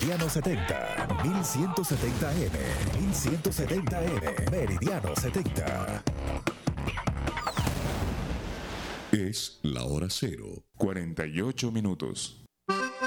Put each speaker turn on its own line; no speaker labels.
Meridiano 70, 1170M, 1170M, Meridiano 70.
Es la hora 0, 48 minutos.